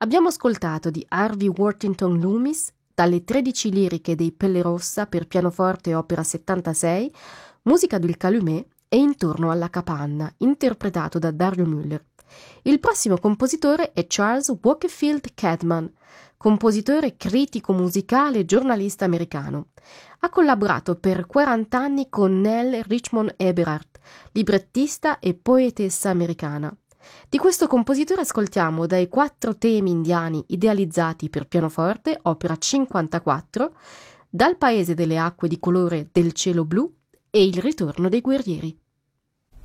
Abbiamo ascoltato di Harvey Worthington Loomis, dalle 13 liriche dei Pelle Rossa per pianoforte opera 76, musica del Calumet e Intorno alla capanna, interpretato da Dario Müller. Il prossimo compositore è Charles Wakefield Cadman, compositore, critico musicale e giornalista americano. Ha collaborato per 40 anni con Nell Richmond Eberhardt, librettista e poetessa americana. Di questo compositore ascoltiamo dai 4 temi indiani idealizzati per pianoforte, opera 54, Dal paese delle acque di colore del cielo blu e Il ritorno dei guerrieri.